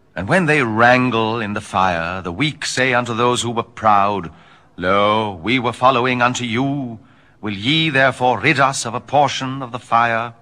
And when they wrangle in the fire, the weak say unto those who were proud, Lo, we were following unto you. Will ye therefore rid us of a portion of the fire?